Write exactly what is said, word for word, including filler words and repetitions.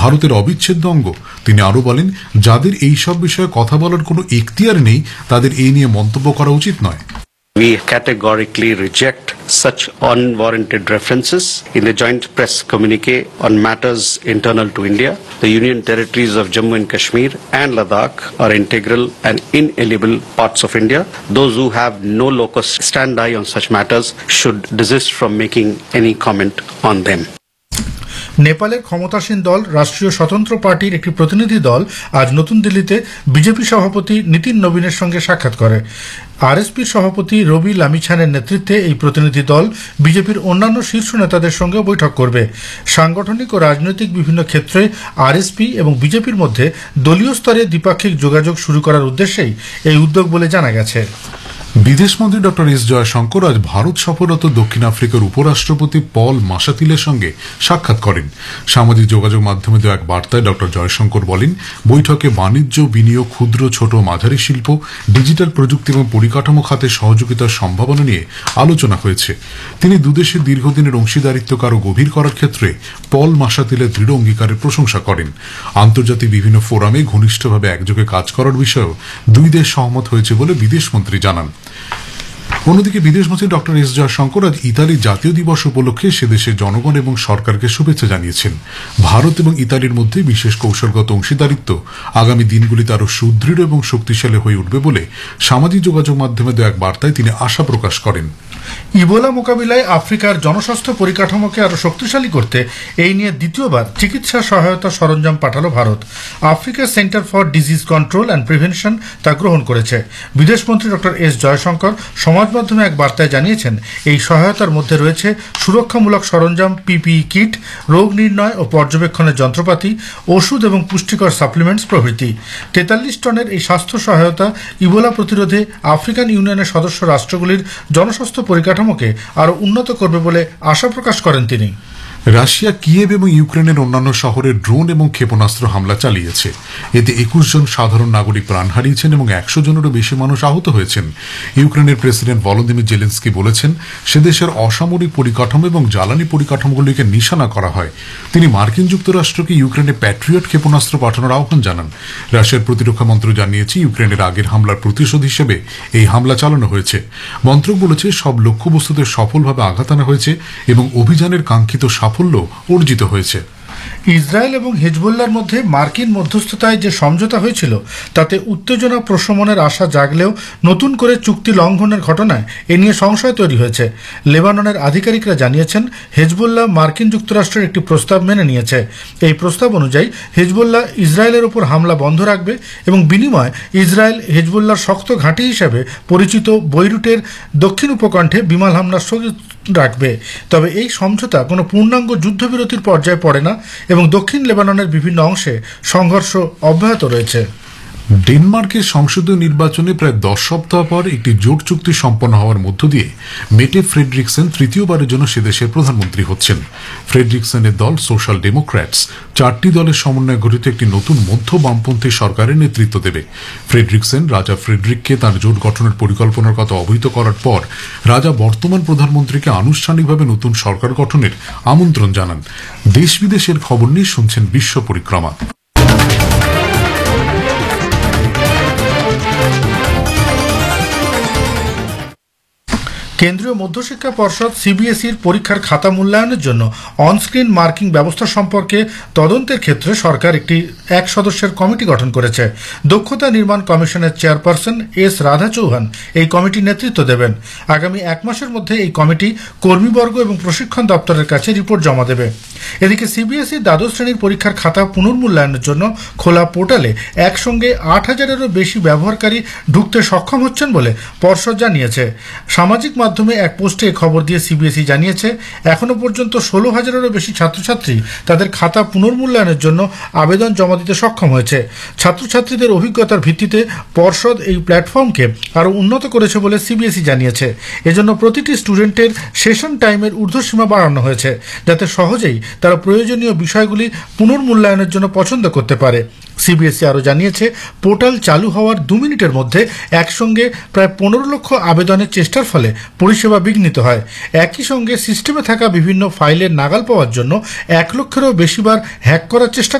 ভারতের অবিচ্ছেদ্য অঙ্গ। তিনি আরও বলেন, যাদের এইসব বিষয়ে কথা বলার কোনো এখতিয়ার নেই তাদের এই নিয়ে মন্তব্য করা উচিত নয়। We categorically reject such unwarranted references in the joint press communique on matters internal to India. The Union territories of Jammu and Kashmir and Ladakh are integral and inalienable parts of India. Those who have no locus standi on such matters should desist from making any comment on them. নেপালের ক্ষমতাসীন দল রাষ্ট্রীয় স্বতন্ত্র পার্টির একটি প্রতিনিধি দল আজ নতুন দিল্লিতে বিজেপি সভাপতি নীতিন নবীনের সঙ্গে সাক্ষাৎ করে। আরএসপির সভাপতি রবি লামিছানের নেতৃত্বে এই প্রতিনিধি দল বিজেপির অন্যান্য শীর্ষ নেতাদের সঙ্গে বৈঠক করবে। সাংগঠনিক ও রাজনৈতিক বিভিন্ন ক্ষেত্রে আরএসপি এবং বিজেপির মধ্যে দলীয় স্তরে দ্বিপাক্ষিক যোগাযোগ শুরু করার উদ্দেশ্যেই এই উদ্যোগ বলে জানা গেছে। বিদেশমন্ত্রী ডক্টর এস জয়শঙ্কর আজ ভারত সফররত দক্ষিণ আফ্রিকার উপরাষ্ট্রপতি পল মাসাতিলের সঙ্গে সাক্ষাৎ করেন। সামাজিক যোগাযোগ মাধ্যমে দেওয়া এক বার্তায় ডক্টর জয়শঙ্কর বলেন, বৈঠকে বাণিজ্য, বিনিয়োগ, ক্ষুদ্র, ছোট ও মাঝারি শিল্প, ডিজিটাল প্রযুক্তি এবং পরিকাঠামো খাতে সহযোগিতার সম্ভাবনা নিয়ে আলোচনা হয়েছে। তিনি দুদেশের দীর্ঘদিনের অংশীদারিত্বকে আরও গভীর করার ক্ষেত্রে পল মাসাতিলের দৃঢ় অঙ্গীকারের প্রশংসা করেন। আন্তর্জাতিক বিভিন্ন ফোরামে ঘনিষ্ঠভাবে একযোগে কাজ করার বিষয়েও দুই দেশ সহমত হয়েছে বলে বিদেশমন্ত্রী জানান। অন্যদিকে বিদেশমন্ত্রী ডক্টর এস জয়শঙ্কর আজ ইতালির জাতীয় দিবস উপলক্ষে সে দেশের জনগণ এবং সরকারকে শুভেচ্ছা জানিয়েছেন। ভারত এবং ইতালির মধ্যে বিশেষ কৌশলগত অংশীদারিত্ব আগামী দিনগুলিতে আরও সুদৃঢ় এবং শক্তিশালী হয়ে উঠবে বলে সামাজিক যোগাযোগ মাধ্যমে দেওয়া এক বার্তায় তিনি আশা প্রকাশ করেন। ইবোলা মোকাবিলায় আফ্রিকার জনস্বাস্থ্য পরিকাঠামোকে আরও শক্তিশালী করতে এই নিয়ে দ্বিতীয়বার চিকিৎসা সহায়তা সরঞ্জাম পাঠালো Bharat. Africa centre for disease control and prevention তা গ্রহণ করেছে। বিদেশমন্ত্রী ডক্টর এস জয়শঙ্কর সমাজ মাধ্যমে এক বার্তায় জানিয়েছেন, এই সহায়তার মধ্যে রয়েছে সুরক্ষামূলক সরঞ্জাম, পিপিই কিট, রোগ নির্ণয় ও পর্যবেক্ষণের যন্ত্রপাতি, ওষুধ এবং পুষ্টিকর সাপ্লিমেন্টস প্রভৃতি। তেতাল্লিশ টনের এই স্বাস্থ্য সহায়তা ইবোলা প্রতিরোধে আফ্রিকান ইউনিয়নের সদস্য রাষ্ট্রগুলির জনস্বাস্থ্য পরিকাঠামোকে আরও উন্নত করবে বলে আশা প্রকাশ করেন তিনি। রাশিয়া কিয়েভ এবং ইউক্রেনের অন্যান্য শহরে ড্রোন এবং ক্ষেপণাস্ত্র হামলা চালিয়েছে। এতে একুশ জন সাধারণ নাগরিক প্রাণ হারিয়েছেন এবং একশো জনেরও বেশি মানুষ আহত হয়েছেন। ইউক্রেনের প্রেসিডেন্ট ভলোদিমির জেলেনস্কি বলেছেন, সে দেশের অসামরিক পরিকাঠামো এবং জ্বালানি পরিকাঠামোগুলিকে নিশানা করা হয়। তিনি মার্কিন যুক্তরাষ্ট্রকে ইউক্রেনে প্যাট্রিয়ট ক্ষেপণাস্ত্র পাঠানোর আহ্বান জানান। রাশিয়ার প্রতিরক্ষা মন্ত্রক জানিয়েছে, ইউক্রেনের আগের হামলার প্রতিশোধ হিসেবে এই হামলা চালানো হয়েছে। মন্ত্রক বলেছে, সব লক্ষ্যবস্তুতে সফলভাবে আঘাত আনা হয়েছে এবং অভিযানের কাঙ্ক্ষিত সাফল্য অর্জিত হয়েছে। ইসরায়েল এবং হিজবুল্লাহর মধ্যে মার্কিন মধ্যস্থতায় যে সমঝোতা হয়েছিল তাতে উত্তেজনা প্রশমনের আশা জাগলেও নতুন করে চুক্তি লঙ্ঘনের ঘটনায় এ নিয়ে সংশয় তৈরি হয়েছে। লেবাননের আধিকারিকরা জানিয়েছেন, হিজবুল্লাহ মার্কিন যুক্তরাষ্ট্রের একটি প্রস্তাব মেনে নিয়েছে। এই প্রস্তাব অনুযায়ী হিজবুল্লাহ ইসরায়েলের উপর হামলা বন্ধ রাখবে এবং বিনিময়ে ইসরায়েল হিজবুল্লাহর শক্ত ঘাঁটি হিসেবে পরিচিত বৈরুটের দক্ষিণ উপকণ্ঠে বিমান হামলা স্থগিত রাখবে। তবে এই সমঝোতা কোনো পূর্ণাঙ্গ যুদ্ধবিরতির পর্যায়ে পড়ে না এবং দক্ষিণ লেবাননের বিভিন্ন অংশে সংঘর্ষ অব্যাহত রয়েছে। ডেনমার্কের সংসদীয় নির্বাচনে প্রায় দশ সপ্তাহ পর একটি জোট চুক্তি সম্পন্ন হওয়ার মধ্য দিয়ে মেটে ফ্রেডরিকসেন তৃতীয়বারের জন্য সে দেশের প্রধানমন্ত্রী হচ্ছেন। ফ্রেডরিকসেনের দল সোশ্যাল ডেমোক্র্যাটস চারটি দলের সমন্বয়ে গঠিত একটি নতুন মধ্য বামপন্থী সরকারের নেতৃত্ব দেবে। ফ্রেডরিকসেন রাজা ফ্রেডরিককে তার জোট গঠনের পরিকল্পনার কথা অবহিত করার পর রাজা বর্তমান প্রধানমন্ত্রীকে আনুষ্ঠানিকভাবে নতুন সরকার গঠনের আমন্ত্রণ জানান। দেশ বিদেশের খবর নিয়ে শুনছেন বিশ্ব পরিক্রমা। কেন্দ্রীয় মধ্যশিক্ষা পর্ষদ সিবিএসইর পরীক্ষার খাতা মূল্যায়নের জন্য অনস্ক্রিন মার্কিং ব্যবস্থা সম্পর্কে তদন্তের ক্ষেত্রে সরকার একটি এক সদস্যের কমিটি গঠন করেছে। দক্ষতা নির্মাণ কমিশনের চেয়ারপারসন এস রাধা চৌহান এই কমিটির নেতৃত্ব দেবেন। আগামী এক মাসের মধ্যে এই কমিটি কর্মীবর্গ এবং প্রশিক্ষণ দপ্তরের কাছে রিপোর্ট জমা দেবে। এদিকে সিবিএসই দ্বাদশ শ্রেণীর পরীক্ষার খাতা পুনর্মূল্যায়নের জন্য খোলা পোর্টালে একসঙ্গে আট হাজারেরও বেশি ব্যবহারকারী ঢুকতে সক্ষম হচ্ছেন বলে পর্ষদ জানিয়েছে। সামাজিক মাধ্যমে এক পোস্টে খবর দিয়ে সিবিএসই জানিয়েছে, এখনো পর্যন্ত ষোলো হাজারেরও বেশি ছাত্রছাত্রী তাদের খাতা পুনর্মূল্যায়নের জন্য আবেদন জমা দিতে সক্ষম হয়েছে। ছাত্রছাত্রীদের অভিজ্ঞতার ভিত্তিতে পর্ষদ এই প্ল্যাটফর্মকে আরও উন্নত করেছে বলে সিবিএসই জানিয়েছে। এজন্য প্রতিটি স্টুডেন্টের সেশন টাইমের ঊর্ধ্বসীমা বাড়ানো হয়েছে, যাতে সহজেই তারা প্রয়োজনীয় বিষয়গুলি পুনর্মূল্যায়নের জন্য পছন্দ করতে পারে। সিবিএসই আরও জানিয়েছে, পোর্টাল চালু হওয়ার দু মিনিটের মধ্যে একসঙ্গে প্রায় পনেরো লক্ষ আবেদনের চেষ্টার ফলে পরিষেবা বিঘ্নিত হয়। একই সঙ্গে সিস্টেমে থাকা বিভিন্ন ফাইলের নাগাল পাওয়ার জন্য এক লক্ষেরও বেশিবার হ্যাক করার চেষ্টা